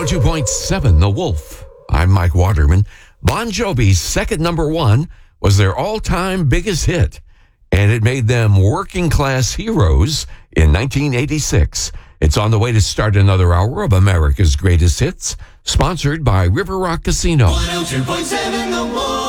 102.7 The Wolf. I'm Mike Waterman. Bon Jovi's second number one was their all-time biggest hit, and it made them working-class heroes in 1986. It's on the way to start another hour of America's Greatest Hits, sponsored by River Rock Casino. 102.7 The Wolf.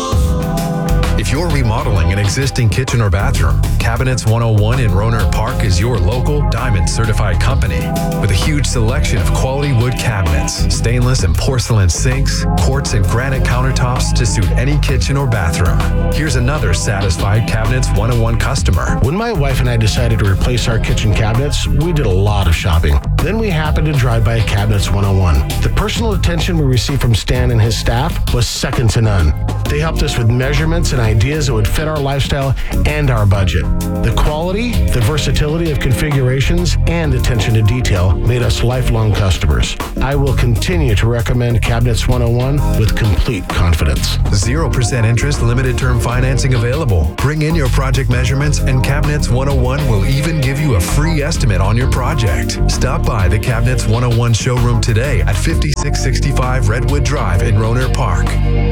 If you're remodeling an existing kitchen or bathroom, Cabinets 101 in Rohnert Park is your local Diamond certified company with a huge selection of quality wood cabinets, stainless and porcelain sinks, quartz and granite countertops to suit any kitchen or bathroom. Here's another satisfied Cabinets 101 customer. When my wife and I decided to replace our kitchen cabinets, we did a lot of shopping. Then we happened to drive by Cabinets 101. The personal attention we received from Stan and his staff was second to none. They helped us with measurements and ideas that would fit our lifestyle and our budget. The quality, the versatility of configurations, and attention to detail made us lifelong customers. I will continue to recommend Cabinets 101 with complete confidence. 0% interest, limited term financing available. Bring in your project measurements and Cabinets 101 will even give you a free estimate on your project. Stop by the Cabinets 101 showroom today at 5665 Redwood Drive in Rohnert Park.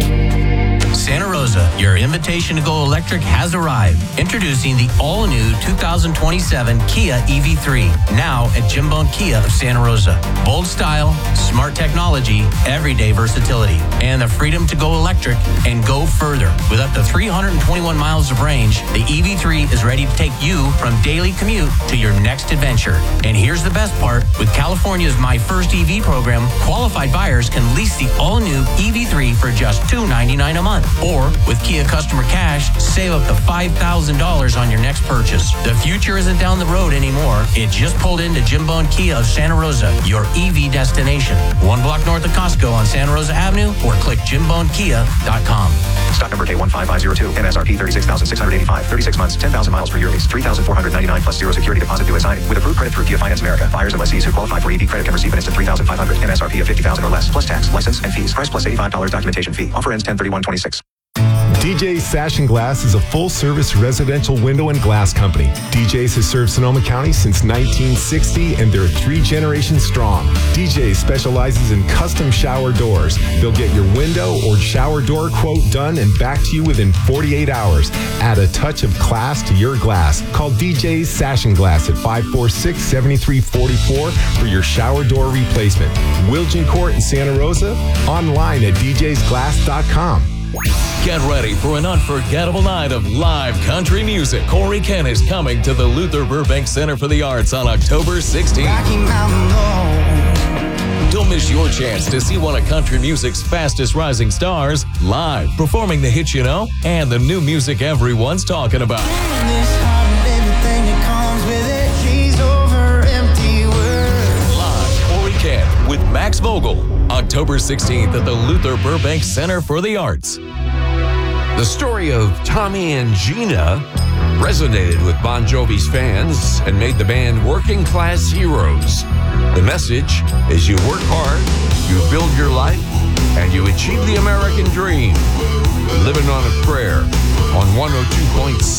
Santa Rosa, your invitation to go electric has arrived. Introducing the all-new 2027 Kia EV3, now at Jim Bone Kia of Santa Rosa. Bold style, smart technology, everyday versatility, and the freedom to go electric and go further. With up to 321 miles of range, the EV3 is ready to take you from daily commute to your next adventure. And here's the best part. With California's My First EV program, qualified buyers can lease the all-new EV3 for just $299 a month. Or with Kia Customer Cash, save up to $5,000 on your next purchase. The future isn't down the road anymore. It just pulled into Jim Bone Kia of Santa Rosa, your EV destination. 1 block north of Costco on Santa Rosa Avenue, or click JimBoneKia.com. Stock number K15502, MSRP 36,685, 36 months, 10,000 miles per year lease, 3,499 plus zero security deposit due as signed. With approved credit through Kia Finance America. Buyers and lessees who qualify for EV credit can receive an instant 3,500, MSRP of 50,000 or less, plus tax, license, and fees. Price plus $85 documentation fee. Offer ends 10/31/26. DJ's Sash and Glass is a full-service residential window and glass company. DJ's has served Sonoma County since 1960, and they're 3 generations strong. DJ's specializes in custom shower doors. They'll get your window or shower door quote done and back to you within 48 hours. Add a touch of class to your glass. Call DJ's Sash and Glass at 546-7344 for your shower door replacement. Wilgin Court in Santa Rosa, online at djsglass.com. Get ready for an unforgettable night of live country music. Corey Kent is coming to the Luther Burbank Center for the Arts on October 16th. Don't miss your chance to see one of country music's fastest rising stars live, performing the hits you know and the new music everyone's talking about. Live, Corey Kent with Max Vogel, October 16th at the Luther Burbank Center for the Arts. The story of Tommy and Gina resonated with Bon Jovi's fans and made the band working-class heroes. The message is you work hard, you build your life, and you achieve the American dream. Living on a Prayer on 102.7